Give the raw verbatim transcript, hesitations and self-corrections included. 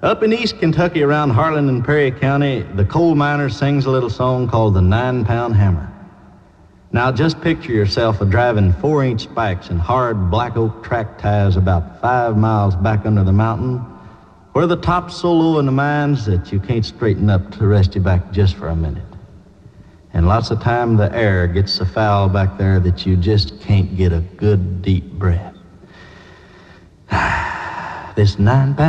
Up in East Kentucky around Harlan and Perry County, the coal miner sings a little song called the Nine Pound Hammer. Now just picture yourself a driving four-inch spikes and hard black oak track ties about five miles back under the mountain, where the top's so low in the mines that you can't straighten up to rest your back just for a minute. And lots of time the air gets so foul back there that you just can't get a good deep breath. This nine pound